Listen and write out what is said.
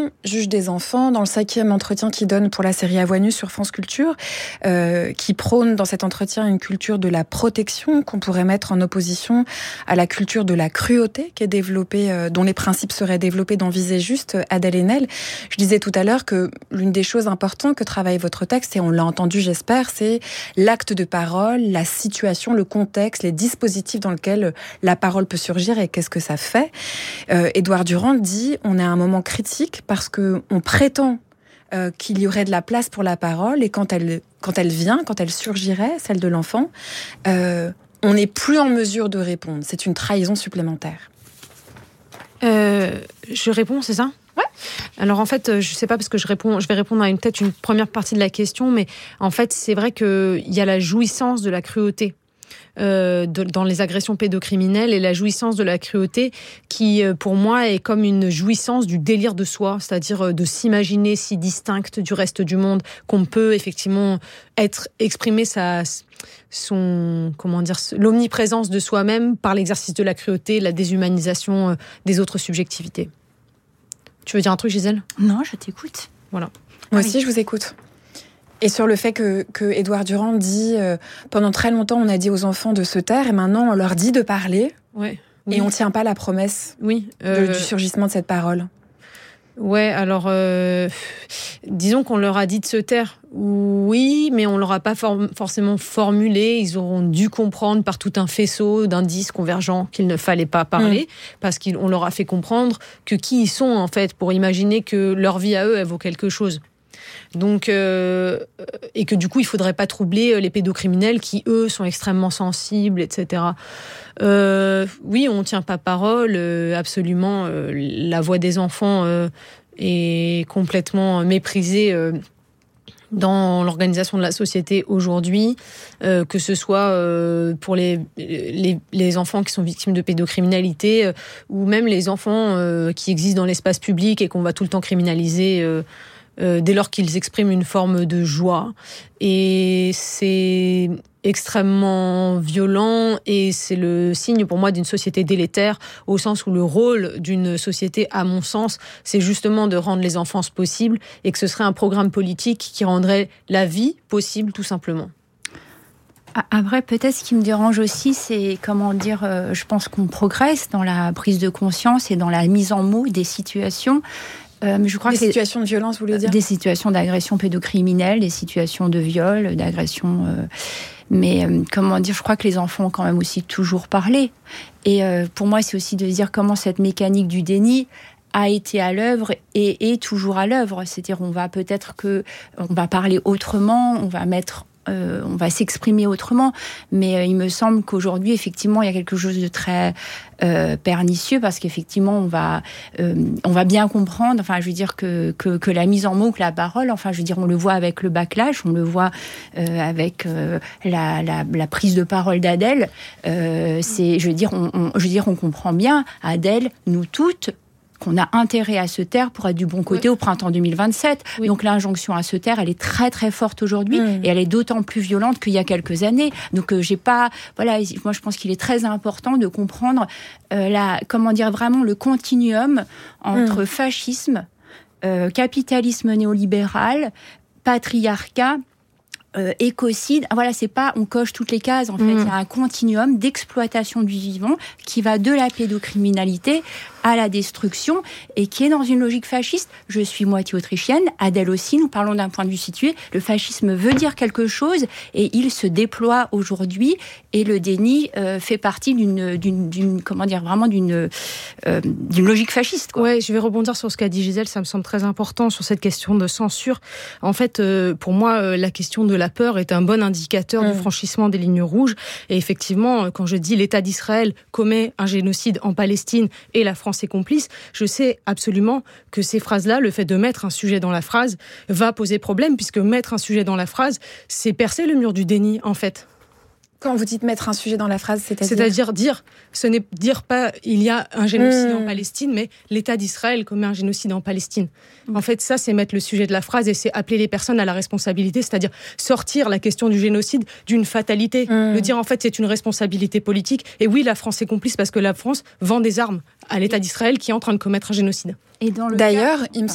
Duran, juge des enfants, dans le 5e entretien qu'il donne pour la série À Voix Nue sur France Culture, qui prône dans cet entretien une culture de la protection qu'on pourrait mettre en opposition à la culture de la cruauté qui est développée, dont les principes seraient développés dans Visé juste, Adèle Haenel. Je disais tout à l'heure que l'une des choses importantes que travaille votre texte, et on l'a entendu j'espère, c'est l'acte de parole, la situation, le contexte, les dispositifs dans lesquels la parole peut surgir et qu'est-ce que ça fait. Édouard Durand dit on est à un moment critique parce que on prétend qu'il y aurait de la place pour la parole et quand elle vient, quand elle surgirait, celle de l'enfant, on n'est plus en mesure de répondre. C'est une trahison supplémentaire. Je réponds, c'est ça ? Ouais. Alors en fait, je sais pas parce que je vais répondre à peut-être une première partie de la question, mais en fait c'est vrai qu'il y a la jouissance de la cruauté. Dans les agressions pédocriminelles et la jouissance de la cruauté qui, pour moi, est comme une jouissance du délire de soi, c'est-à-dire de s'imaginer si distincte du reste du monde qu'on peut effectivement exprimer l'omniprésence de soi-même par l'exercice de la cruauté, la déshumanisation des autres subjectivités. Tu veux dire un truc, Gisèle ? Non, je t'écoute. Voilà. Moi aussi, je vous écoute. Et sur le fait que Édouard Durand dit pendant très longtemps on a dit aux enfants de se taire et maintenant on leur dit de parler. Ouais. Et on tient pas la promesse du surgissement de cette parole. Ouais, alors disons qu'on leur a dit de se taire. Oui, mais on leur a pas forcément formulé. Ils auront dû comprendre par tout un faisceau d'indices convergents qu'il ne fallait pas parler parce qu'on leur a fait comprendre que qui ils sont en fait pour imaginer que leur vie à eux elle vaut quelque chose. Donc, et que du coup, il ne faudrait pas troubler les pédocriminels qui, eux, sont extrêmement sensibles, etc. Oui, on ne tient pas parole, absolument. La voix des enfants est complètement méprisée dans l'organisation de la société aujourd'hui, que ce soit pour les enfants qui sont victimes de pédocriminalité ou même les enfants qui existent dans l'espace public et qu'on va tout le temps criminaliser dès lors qu'ils expriment une forme de joie. Et c'est extrêmement violent et c'est le signe pour moi d'une société délétère au sens où le rôle d'une société, à mon sens, c'est justement de rendre les enfants possibles et que ce serait un programme politique qui rendrait la vie possible tout simplement. Après, peut-être ce qui me dérange aussi, c'est je pense qu'on progresse dans la prise de conscience et dans la mise en mots des situations. Mais je crois des situations de violence, vous voulez dire ? Des situations d'agression pédocriminelle, des situations de viol, d'agression. Mais je crois que les enfants ont quand même aussi toujours parlé. Et pour moi, c'est aussi de dire comment cette mécanique du déni a été à l'œuvre et est toujours à l'œuvre. C'est-à-dire, on va parler autrement, on va s'exprimer autrement, mais il me semble qu'aujourd'hui, effectivement, il y a quelque chose de très pernicieux parce qu'effectivement, on va bien comprendre. Enfin, je veux dire que la mise en mots, que la parole. Enfin, je veux dire, on le voit avec le backlash, on le voit avec la prise de parole d'Adèle. On comprend bien, Adèle, nous toutes, qu'on a intérêt à se taire pour être du bon côté au printemps 2027. Oui. Donc l'injonction à se taire, elle est très très forte aujourd'hui et elle est d'autant plus violente qu'il y a quelques années. Donc moi je pense qu'il est très important de comprendre vraiment le continuum entre fascisme, capitalisme néolibéral, patriarcat, écocide. Voilà, c'est pas on coche toutes les cases. En fait, il y a un continuum d'exploitation du vivant qui va de la pédocriminalité à la destruction et qui est dans une logique fasciste. Je suis moitié autrichienne, Adèle aussi, nous parlons d'un point de vue situé. Le fascisme veut dire quelque chose et il se déploie aujourd'hui et le déni fait partie d'une logique fasciste, quoi. Ouais, je vais rebondir sur ce qu'a dit Gisèle, ça me semble très important sur cette question de censure. En fait, pour moi, la question de la peur est un bon indicateur du franchissement des lignes rouges. Et effectivement, quand je dis l'État d'Israël commet un génocide en Palestine et la France est complice, je sais absolument que ces phrases-là, le fait de mettre un sujet dans la phrase, va poser problème, puisque mettre un sujet dans la phrase, c'est percer le mur du déni, en fait. Quand vous dites mettre un sujet dans la phrase, c'est-à-dire dire, ce n'est dire pas il y a un génocide en Palestine, mais l'État d'Israël commet un génocide en Palestine. En fait, ça, c'est mettre le sujet de la phrase et c'est appeler les personnes à la responsabilité, c'est-à-dire sortir la question du génocide d'une fatalité. Le dire, en fait, c'est une responsabilité politique. Et oui, la France est complice parce que la France vend des armes à l'État d'Israël qui est en train de commettre un génocide. Et d'ailleurs, il me